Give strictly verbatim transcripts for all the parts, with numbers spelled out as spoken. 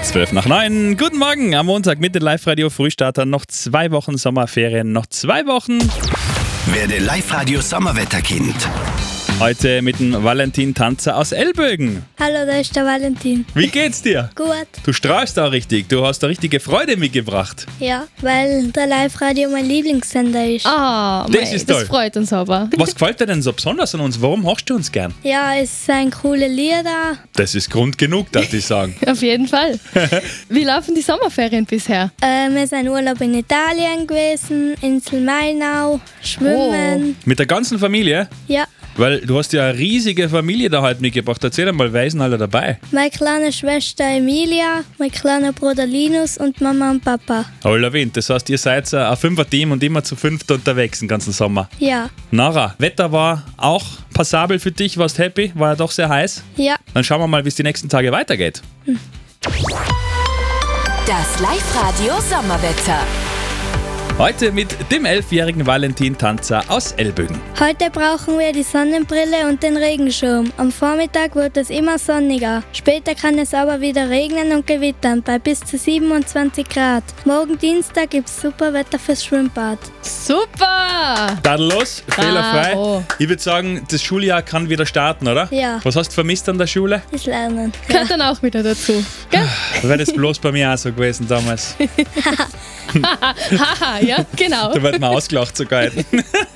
zwölf nach neun. Guten Morgen am Montag mit den Live-Radio-Frühstartern. Noch zwei Wochen Sommerferien, noch zwei Wochen. Werde Live-Radio-Sommerwetterkind. Heute mit dem Valentin Tanzer aus Elbögen. Hallo, da ist der Valentin. Wie geht's dir? Gut. Du strahlst auch richtig. Du hast da richtige Freude mitgebracht. Ja, weil der Live-Radio mein Lieblingssender ist. Ah, Das mei, ist das toll. freut uns aber. Was gefällt dir denn so besonders an uns? Warum hast du uns gern? Ja, es sind coole Lieder. Das ist Grund genug, darf ich sagen. Auf jeden Fall. Wie laufen die Sommerferien bisher? Äh, wir sind Urlaub in Italien gewesen, Insel Mainau, Schwimmen. Mit der ganzen Familie? Ja, Weil du hast ja eine riesige Familie da halt mitgebracht. Erzähl einmal, wer ist denn alle dabei? meine kleine Schwester Emilia, mein kleiner Bruder Linus und Mama und Papa. Holla Wind, das heißt, ihr seid ein Fünfer-Team und immer zu fünft unterwegs den ganzen Sommer. Ja, Nara, Wetter war auch passabel für dich, warst happy, war ja doch sehr heiß. ja. Dann schauen wir mal, wie es die nächsten Tage weitergeht. Das Live-Radio Sommerwetter. Heute mit dem elfjährigen Valentin Tanzer aus Elbögen. Heute brauchen wir die Sonnenbrille und den Regenschirm. Am Vormittag wird es immer sonniger. Später kann es aber wieder regnen und gewittern bei bis zu siebenundzwanzig Grad. Morgen Dienstag gibt es super Wetter fürs Schwimmbad. Super! Tadellos, fehlerfrei. Bravo. Ich würde sagen, das Schuljahr kann wieder starten, oder? Ja. Was hast du vermisst an der Schule? Das Lernen. Gehört dann auch wieder dazu. Gell? Wäre das bloß bei mir auch so gewesen damals. Haha, ja, genau. Da wird man ausgelacht sogar. Das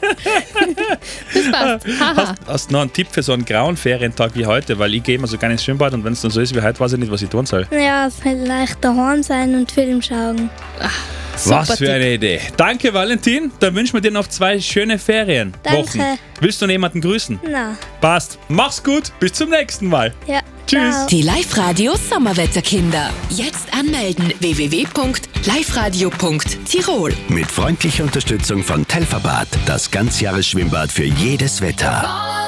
passt. Haha. Hast du noch einen Tipp für so einen grauen Ferientag wie heute? Weil ich gehe immer so gerne ins Schwimmbad und wenn es dann so ist wie heute, weiß ich nicht, was ich tun soll. Ja, vielleicht daheim sein und Film schauen. Was Super für Tipp. eine Idee. Danke, Valentin. Dann wünschen wir dir noch zwei schöne Ferienwochen. Danke. Willst du noch jemanden grüßen? Na, Passt. Mach's gut. Bis zum nächsten Mal. ja. Tschüss. Ciao. Die Live-Radio Sommerwetterkinder. Jetzt anmelden w w w punkt live radio punkt tirol. Mit freundlicher Unterstützung von Telfabad, das Ganzjahresschwimmbad für jedes Wetter.